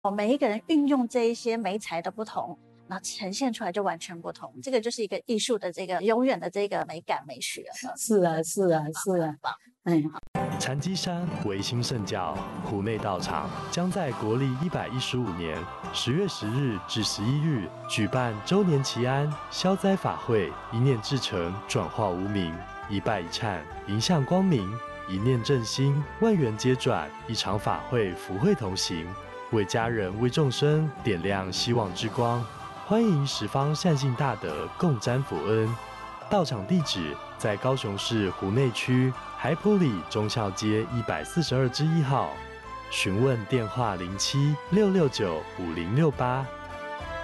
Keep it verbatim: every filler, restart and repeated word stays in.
每一个人运用这一些媒材的不同，那呈现出来就完全不同。这个就是一个艺术的这个永远的这个美感美学了。 是啊，是啊，是啊，嗯。 禅机山维新圣教湖内道场将在国历一百一十五年十月十日至十一日举办周年祈安消灾法会，一念至诚，转化无明，一拜一忏，迎向光明，一念正心，万缘皆转，一场法会福慧同行，为家人为众生点亮希望之光。欢迎十方善信大德共沾福恩。道场地址在高雄市湖内区海埔里忠孝街一百四十二之一号，询问电话零七六六九五零六八。